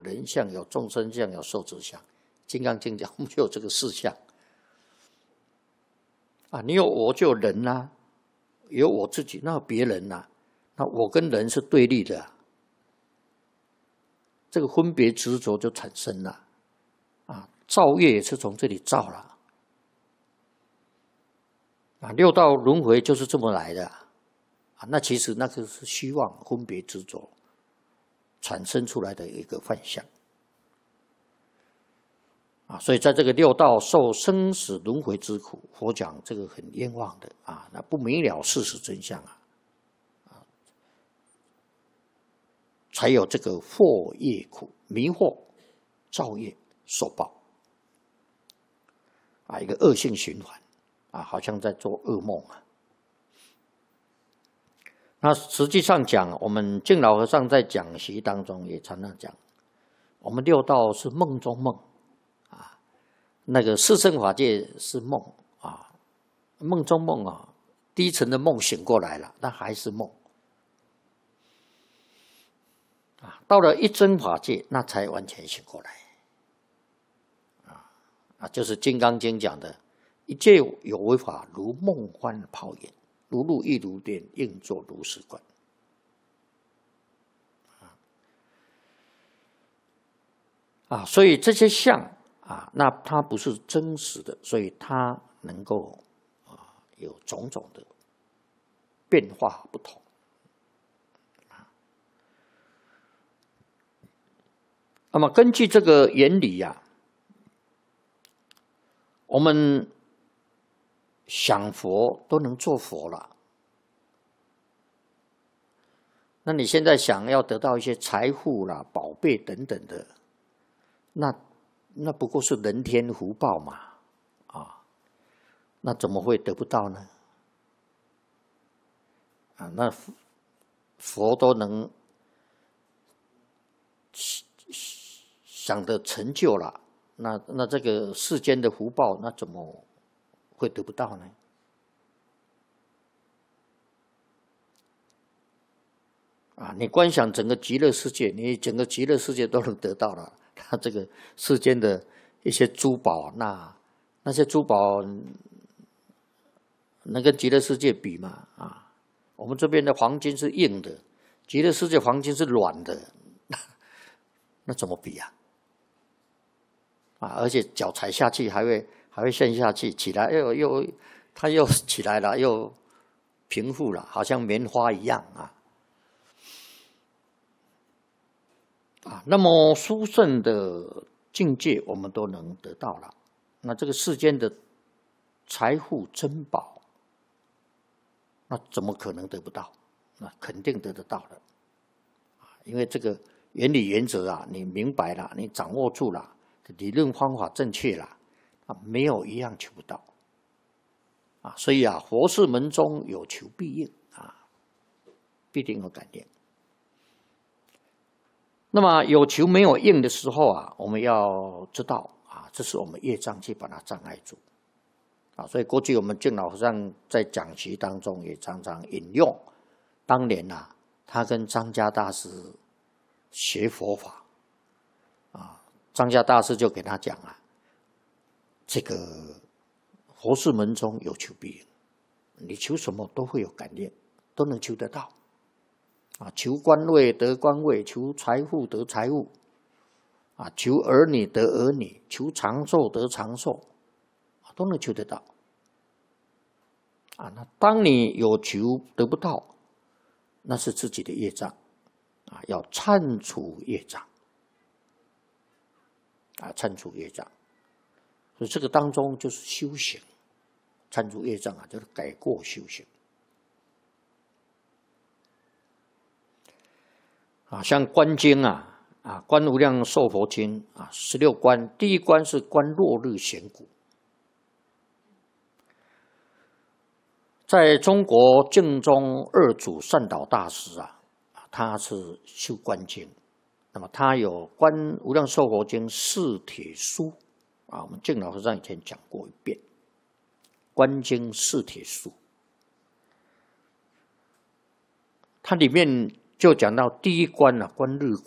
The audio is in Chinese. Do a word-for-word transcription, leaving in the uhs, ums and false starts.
人相，有众生相，有寿者相。金刚经讲，我们就有这个四相啊。你有我就有人呐、啊，有我自己，那有别人呐、啊，那我跟人是对立的、啊，这个分别执着就产生了啊。造业也是从这里造了啊。六道轮回就是这么来的啊。那其实那个是虚妄分别执着产生出来的一个幻象啊，所以在这个六道受生死轮回之苦，佛讲这个很冤枉的啊，那不明了事实真相啊，啊，才有这个惑业苦，迷惑造业受报啊，一个恶性循环啊，好像在做噩梦啊。那实际上讲，我们净老和尚在讲习当中也常常讲，我们六道是梦中梦啊，那个四圣法界是梦啊，梦中梦啊，低层的梦醒过来了，但还是梦啊。到了一真法界，那才完全醒过来啊啊，就是《金刚经》讲的，一切有为法，如梦幻泡影。如露亦如电，应作如是观。啊，所以这些相啊，那它不是真实的，所以它能够啊有种种的变化不同。那么根据这个原理呀、啊，我们想佛都能做佛了，那你现在想要得到一些财富啦、宝贝等等的，那那不过是人天福报嘛，啊，那怎么会得不到呢？啊，那佛都能想得成就了，那那这个世间的福报，那怎么会得不到呢？啊，你观想整个极乐世界，你整个极乐世界都能得到了，它这个世间的一些珠宝，那那些珠宝能跟极乐世界比吗？啊，我们这边的黄金是硬的，极乐世界黄金是软的，那怎么比啊？啊，而且脚踩下去还会还会陷下去，起来又又它又起来了，又平复了，好像棉花一样啊。啊，那么殊胜的境界我们都能得到了，那这个世间的财富珍宝，那怎么可能得不到？那肯定得得到的，因为这个原理原则啊，你明白了，你掌握住了，理论方法正确了，啊，没有一样求不到，啊，所以啊，佛事门中有求必应啊，必定有感应。那么有求没有应的时候啊，我们要知道啊，这是我们业障去把它障碍住啊。所以过去我们净老和尚在讲习当中也常常引用，当年啊，他跟张家大师学佛法啊，张家大师就给他讲啊，这个佛事门中有求必应，你求什么都会有感应，都能求得到。啊，求官位得官位，求财富得财富，啊，求儿女得儿女，求长寿得长寿，啊，都能求得到。啊，那当你有求得不到，那是自己的业障，啊，要忏除业障，啊，忏除业障。所以这个当中就是修行，忏除业障啊，就是改过修行。啊，像观经啊，啊，观无量寿佛经啊，十六观，第一观是观落日显骨。在中国净宗二祖善导大师啊，他是修观经，那么他有观无量寿佛经四帖书啊，我们净老和尚以前讲过一遍，观经四帖书，它里面就讲到第一观啊，观日